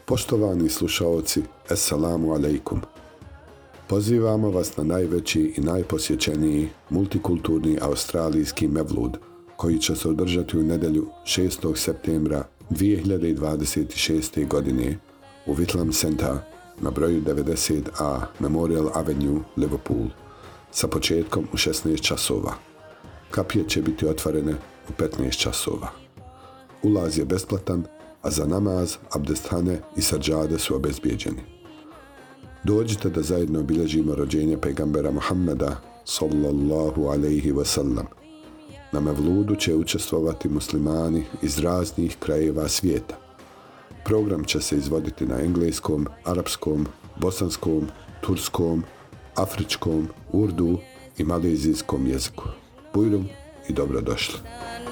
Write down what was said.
Poštovani slušaoci, Assalamu alaikum. Pozivamo vas na najveći i najposjećeniji multikulturni australijski mevlud, koji će se održati u nedjelju 6. septembra 2026. godine u Whitlam Center na broju 90A Memorial Avenue, Liverpool, sa početkom u 16 časova. Kapije će biti otvorene u 15 časova. Ulaz je besplatan, a za namaz, abdesthane i sađade su obezbijeđeni. Dođite da zajedno obilježimo rođenje pejgambera Muhammeda sallallahu alaihi wasallam. Na mevludu će učestvovati muslimani iz raznih krajeva svijeta. Program će se izvoditi na engleskom, arapskom, bosanskom, turskom, afričkom, urdu i malezijskom jeziku. Bujrum i dobrodošli.